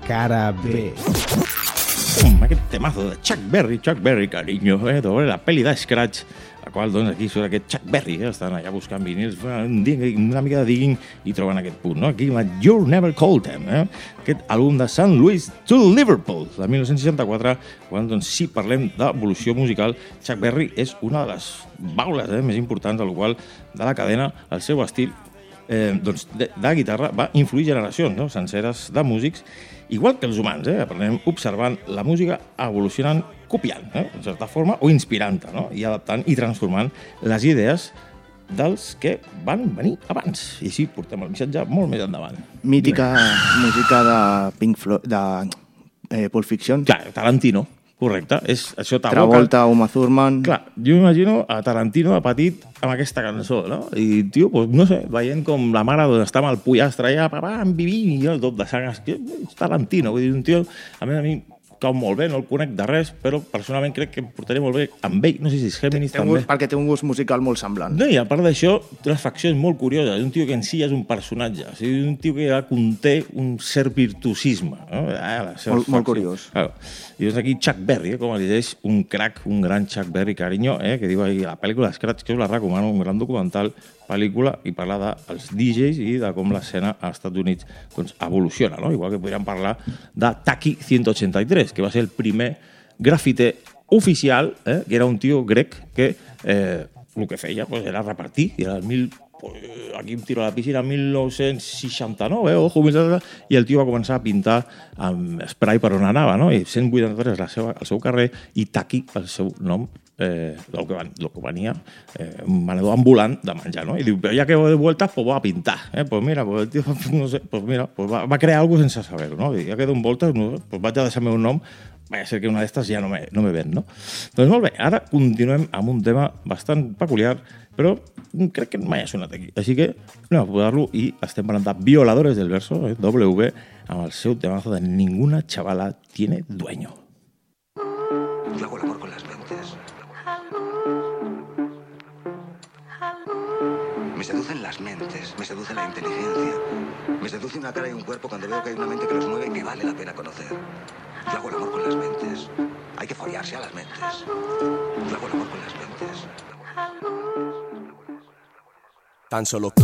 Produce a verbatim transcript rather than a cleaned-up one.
cara B. Um, aquest temazo de Chuck Berry, Chuck Berry, carinyo, eh? Sobre la pel·li de Scratch, la qual, doncs, aquí surt aquest Chuck Berry, eh? Estan allà buscant vinils, una mica de digging i troben aquest punt, no? Aquí, la You're Never Called Them, eh? Aquest àlbum de Saint Louis to Liverpool, de dinou seixanta-quatre, quan, doncs, si parlem d'evolució musical, Chuck Berry és una de les baules eh, més importants, de la qual de la cadena, el seu estil eh, doncs, de, de guitarra va influir generacions, no? Senceres de músics, igual que els humans, eh? Aprenem observant la música, evolucionant, copiant, eh? En certa forma, o inspirant-te, no? I adaptant i transformant les idees dels que van venir abans. I així portem el missatge molt més endavant. Mítica música de Pink Floyd, de eh, Pulp Fiction. Clar, Tarantino, correcte. És, això Travolta, Uma Thurman... Clar, jo m'imagino a Tarantino de petit amb aquesta cançó, no? I, tio, pues, no sé, veient com la mare doncs, està amb el pollastre allà, papà, em vivim, i jo tot de sang, és Tarantino, vull dir, un tio, a més a mi, cau molt bé, no el conec de res, però personalment crec que em portaré molt bé amb ell, no sé si és Géminis també. Gust, perquè té un gust musical molt semblant. No, i a part d'això, té unes faccions molt curioses, és un tio que en si és un personatge, o sigui, un tio que ja conté un cert virtuosisme. No? Ah, molt, molt curiós. Claro. I doncs aquí Chuck Berry, eh, com el llegeix un crack, un gran Chuck Berry, carinyo, eh, que diu ahí la pel·lícula Scratch, que us la recomano, un gran documental, pel·lícula, i parla dels D Js i de com l'escena als Estats Units doncs, evoluciona, no? Igual que podríem parlar de Taki ciento ochenta y tres, que va ser el primer grafiter oficial, eh, que era un tio grec que eh, el que feia pues, era repartir, i era el mil... Pues, aquí em tiro a la piscina, dinou seixanta-nou, eh, ojo, i el tio va començar a pintar amb spray per on anava, no? I cent vuitanta-tres la seva, el seu carrer, i Taki, el seu nom, eh, el, que van, el que venia, eh, un venedor ambulant de menjar, no? I diu, però ja que de vueltas, pues va a pintar, eh? Pues mira, pues el tio, no sé, pues mira, pues va, va crear algo sense saber-ho, no? I ja que dono voltes, no, pues vaig a deixar el meu nom, va ser que una d'estes ja no me, no me ven, no? Doncs molt bé, ara continuem amb un tema bastant peculiar, però crec que mai ha sonat aquí. Així que anem a posar-lo i estem parlant de Violadores del Verso, eh, W, amb el seu temazo de Ninguna chavala tiene dueño. Hago el amor con las mentes. Me seducen las mentes, me seduce la inteligencia. Me seduce una cara y un cuerpo cuando veo que hay una mente que los mueve y que vale la pena conocer. Yo hago el amor con las mentes. Hay que follarse a las mentes. Yo hago el amor con las mentes. Tan solo